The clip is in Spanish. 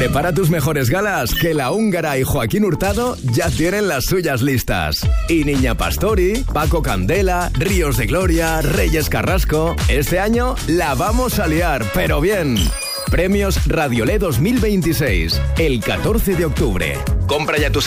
Prepara tus mejores galas, que La Húngara y Joaquín Hurtado ya tienen las suyas listas. Y Niña Pastori, Paco Candela, Ríos de Gloria, Reyes Carrasco. Este año la vamos a liar, pero bien. Premios Radiolé 2026, el 14 de octubre. Compra ya tus